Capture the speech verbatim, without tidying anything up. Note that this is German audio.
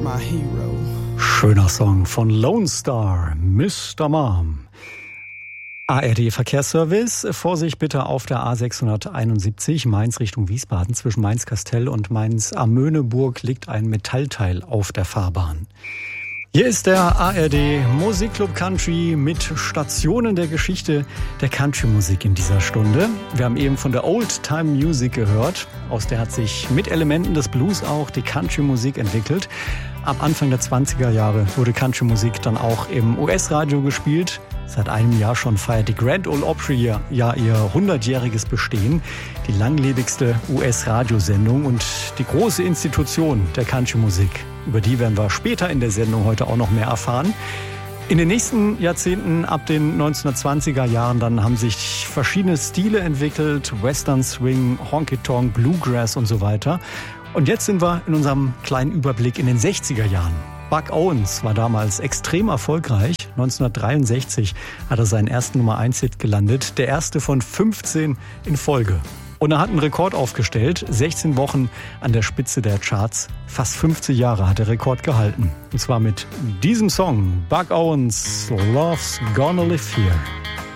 my hero. Schöner Song von Lone Star, Mister Mom. A R D-Verkehrsservice. Vorsicht bitte auf der A sechshunderteinundsiebzig Mainz Richtung Wiesbaden. Zwischen Mainz-Kastell und Mainz-Amöneburg liegt ein Metallteil auf der Fahrbahn. Hier ist der A R D Musikclub Country mit Stationen der Geschichte der Country-Musik in dieser Stunde. Wir haben eben von der Old-Time-Music gehört. Aus der hat sich mit Elementen des Blues auch die Country-Musik entwickelt. Ab Anfang der zwanziger Jahre wurde Country-Musik dann auch im U S-Radio gespielt. Seit einem Jahr schon feiert die Grand Ole Opry ja ihr hundertjähriges Bestehen. Die langlebigste U S-Radiosendung und die große Institution der Country-Musik. Über die werden wir später in der Sendung heute auch noch mehr erfahren. In den nächsten Jahrzehnten, ab den neunzehnhundertzwanziger Jahren, dann haben sich verschiedene Stile entwickelt. Western Swing, Honky Tonk, Bluegrass und so weiter. Und jetzt sind wir in unserem kleinen Überblick in den sechziger Jahren. Buck Owens war damals extrem erfolgreich. neunzehnhundertdreiundsechzig hat er seinen ersten Nummer eins Hit gelandet. Der erste von fünfzehn in Folge. Und er hat einen Rekord aufgestellt. sechzehn Wochen an der Spitze der Charts. Fast fünfzig Jahre hat der Rekord gehalten. Und zwar mit diesem Song. Buck Owens, Love's Gonna Live Here.